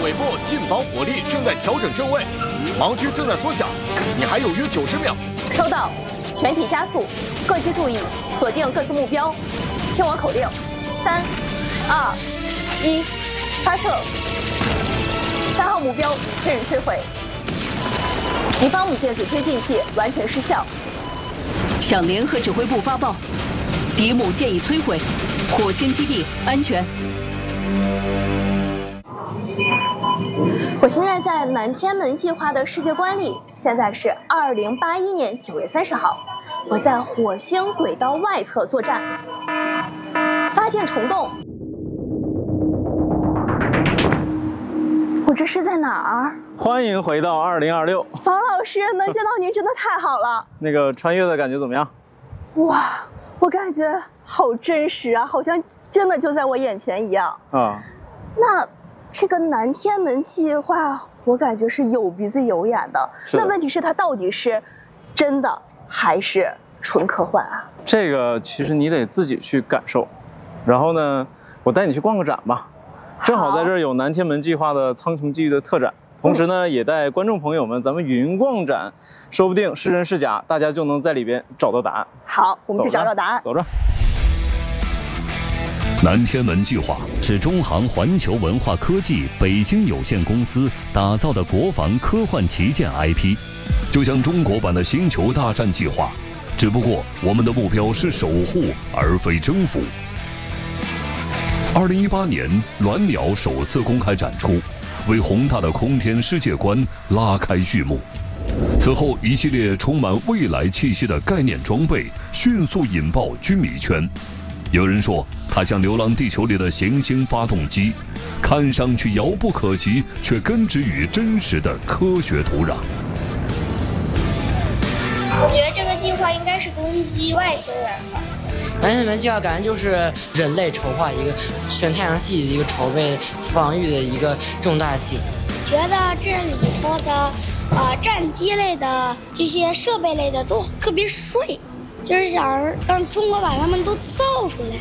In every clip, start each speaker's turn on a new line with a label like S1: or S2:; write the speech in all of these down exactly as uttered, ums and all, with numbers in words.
S1: 尾部近防火力正在调整正位，盲区正在缩小，你还有约九十秒。
S2: 收到，全体加速，各机注意，锁定各自目标，听我口令，三、二、一，发射。三号目标确认摧毁，敌方母舰主推进器完全失效。
S3: 向联合指挥部发报，敌母舰已摧毁，火星基地安全。
S2: 我现在在南天门计划的世界观里，现在是二零八一年九月三十号，我在火星轨道外侧作战，发现虫洞。我这是在哪儿？
S4: 欢迎回到二零二六，
S2: 房老师，能见到您真的太好了。
S4: 那个穿越的感觉怎么样？
S2: 哇，我感觉好真实啊，好像真的就在我眼前一样啊。那这个南天门计划，我感觉是有鼻子有眼的。那问题是它到底是真的还是纯科幻啊？
S4: 这个其实你得自己去感受。然后呢，我带你去逛个展吧。正好在这儿有南天门计划的苍穹记忆的特展，同时呢，也带观众朋友们咱们云逛展，说不定是真是假，大家就能在里边找到答案。
S2: 好，我们去找找答案。
S4: 走着。
S5: 南天门计划是中航环球文化科技北京有限公司打造的国防科幻旗舰 I P， 就像中国版的星球大战计划，只不过我们的目标是守护而非征服。二零一八年，鸾鸟首次公开展出，为宏大的空天世界观拉开序幕。此后，一系列充满未来气息的概念装备迅速引爆军迷圈。有人说，它像《流浪地球》里的行星发动机，看上去遥不可及，却根植于真实的科学土壤。
S6: 我觉得这个计划应该是攻击外星人吧。
S7: 南天门计划感觉就是人类筹划一个全太阳系的一个筹备防御的一个重大计划。
S6: 觉得这里头的呃战机类的这些设备类的都特别帅，就是想让中国把它们都造出来。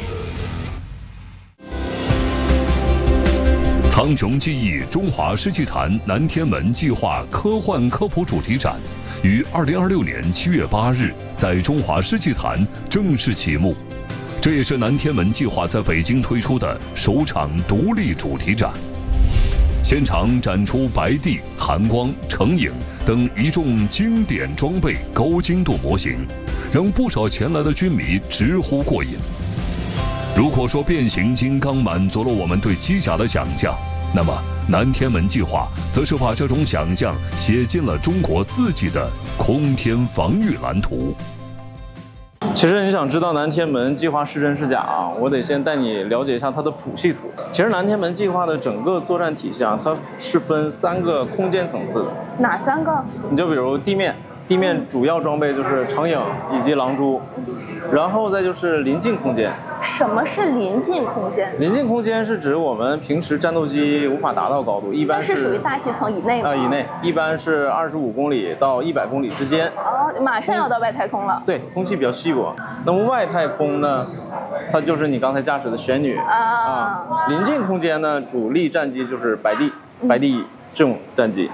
S5: 苍穹记忆中华世纪坛南天门计划科幻科普主题展于二零二六年七月八日在中华世纪坛正式启幕，这也是南天门计划在北京推出的首场独立主题展。现场展出白帝、寒光、成影等一众经典装备高精度模型，让不少前来的军迷直呼过瘾。如果说变形金刚满足了我们对机甲的想象，那么南天门计划则是把这种想象写进了中国自己的空天防御蓝图。
S4: 其实你想知道南天门计划是真是假啊，我得先带你了解一下它的谱系图。其实南天门计划的整个作战体系啊，它是分三个空间层次的。
S2: 哪三个？
S4: 你就比如地面，地面主要装备就是成影以及狼蛛，然后再就是临近空间。
S2: 什么是临近空间？
S4: 临近空间是指我们平时战斗机无法达到高度，一般
S2: 是属于大气层以内吗？
S4: 啊、呃，以内，一般是二十五公里到一百公里之间。
S2: 哦，马上要到外太空了。
S4: 对，空气比较稀薄。那么外太空呢，它就是你刚才驾驶的玄女啊。啊临近空间呢，主力战机就是白帝、白帝这种战机。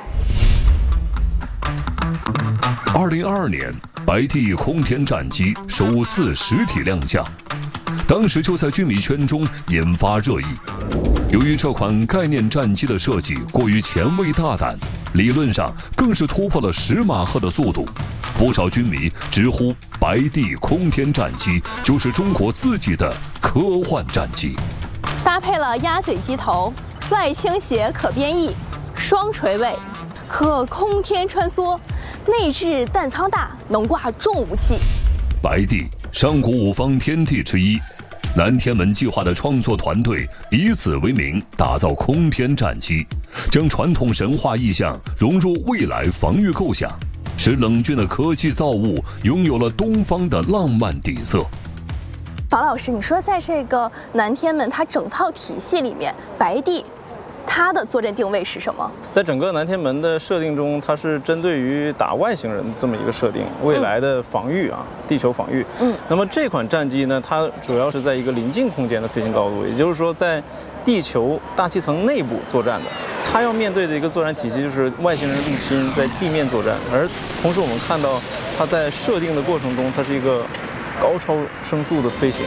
S5: 二零二二年，白帝空天战机首次实体亮相。当时就在军迷圈中引发热议。由于这款概念战机的设计过于前卫大胆，理论上更是突破了十马赫的速度，不少军迷直呼白帝空天战机就是中国自己的科幻战机。
S2: 搭配了鸭嘴机头、外倾斜可编翼、双垂尾，可空天穿梭，内置弹舱大，能挂重武器。
S5: 白帝，上古五方天地之一。南天门计划的创作团队以此为名打造空天战机，将传统神话意象融入未来防御构想，使冷峻的科技造物拥有了东方的浪漫底色。
S2: 房老师，你说在这个南天门它整套体系里面，白帝它的作战定位是什么？
S4: 在整个南天门的设定中，它是针对于打外星人这么一个设定，未来的防御啊，嗯、地球防御。嗯，那么这款战机呢，它主要是在一个临近空间的飞行高度，也就是说在地球大气层内部作战的。它要面对的一个作战体系就是外星人入侵，在地面作战。而同时我们看到它在设定的过程中，它是一个高超声速的飞行。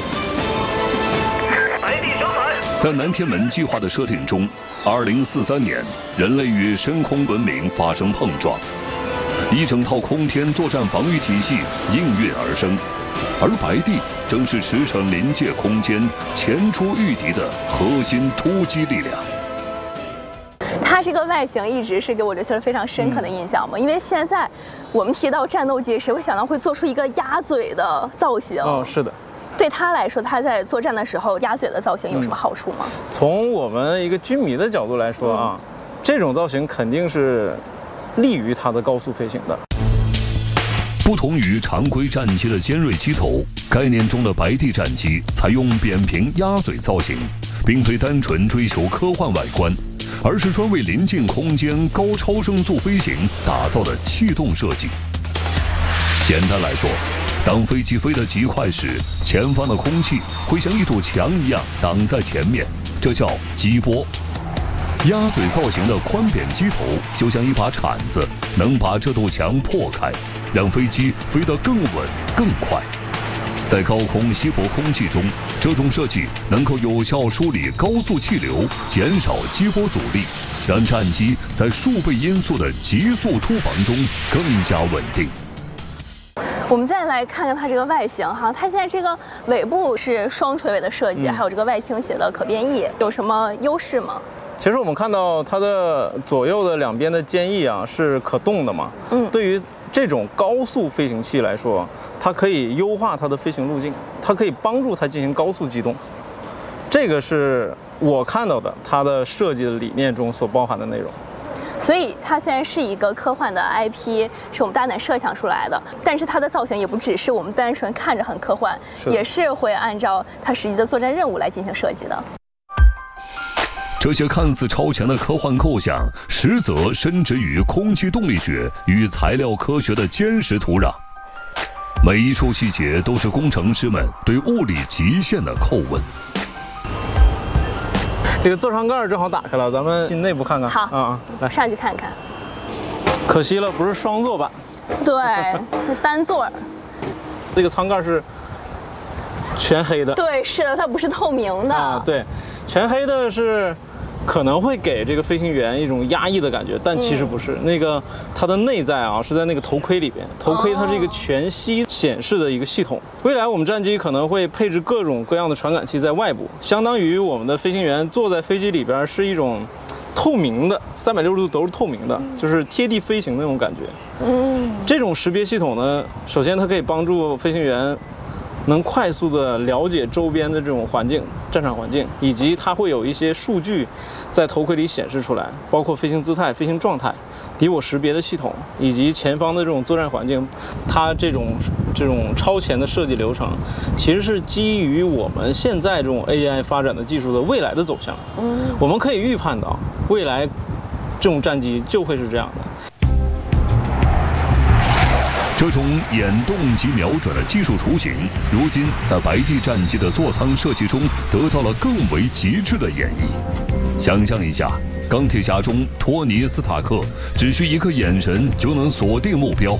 S5: 在南天门计划的设定中，二零四三年，人类与深空文明发生碰撞，一整套空天作战防御体系应运而生，而白帝正是驰骋临界空间、前出御敌的核心突击力量。
S2: 它这个外形一直是给我留下了非常深刻的印象嘛，嗯、因为现在我们提到战斗机，谁会想到会做出一个鸭嘴的造型？
S4: 哦，是的。
S2: 对他来说，他在作战的时候，鸭嘴的造型有什么好处吗？
S4: 嗯、从我们一个军迷的角度来说啊，嗯、这种造型肯定是利于它的高速飞行的。
S5: 不同于常规战机的尖锐机头，概念中的白帝战机采用扁平鸭嘴造型，并非单纯追求科幻外观，而是专为临近空间高超声速飞行打造的气动设计。简单来说，当飞机飞得极快时，前方的空气会像一堵墙一样挡在前面，这叫激波。鸭嘴造型的宽扁机头就像一把铲子，能把这堵墙破开，让飞机飞得更稳更快。在高空稀薄空气中，这种设计能够有效梳理高速气流，减少激波阻力，让战机在数倍音速的急速突防中更加稳定。
S2: 我们再来看看它这个外形哈，它现在这个尾部是双垂尾的设计，嗯、还有这个外倾斜的可变翼，有什么优势吗？
S4: 其实我们看到它的左右的两边的肩翼啊是可动的嘛，嗯，对于这种高速飞行器来说，它可以优化它的飞行路径，它可以帮助它进行高速机动，这个是我看到的它的设计的理念中所包含的内容。
S2: 所以它虽然是一个科幻的 I P， 是我们大胆设想出来的，但是它的造型也不只是我们单纯看着很科幻，也是会按照它实际的作战任务来进行设计的。
S5: 这些看似超前的科幻构想，实则深植于空气动力学与材料科学的坚实土壤。每一处细节都是工程师们对物理极限的叩问。
S4: 这个座舱盖正好打开了，咱们进内部看看。
S2: 好
S4: 啊，来
S2: 上去看看。
S4: 可惜了，不是双座版。
S2: 对，是单座。
S4: 这个舱盖是全黑的。
S2: 对，是的，它不是透明的。
S4: 啊，对，全黑的是可能会给这个飞行员一种压抑的感觉，但其实不是。嗯、那个它的内在啊是在那个头盔里边，头盔它是一个全息显示的一个系统。未来我们战机可能会配置各种各样的传感器在外部，相当于我们的飞行员坐在飞机里边是一种透明的，三百六十度都是透明的，就是贴地飞行那种感觉。嗯，这种识别系统呢，首先它可以帮助飞行员能快速的了解周边的这种环境、战场环境，以及它会有一些数据在头盔里显示出来，包括飞行姿态、飞行状态、敌我识别的系统，以及前方的这种作战环境。它这种这种超前的设计流程，其实是基于我们现在这种 A I 发展的技术的未来的走向。嗯，我们可以预判到未来这种战机就会是这样的。
S5: 这种眼动及瞄准的技术雏形，如今在白帝战机的座舱设计中得到了更为极致的演绎。想象一下，钢铁侠中托尼·斯塔克只需一个眼神就能锁定目标，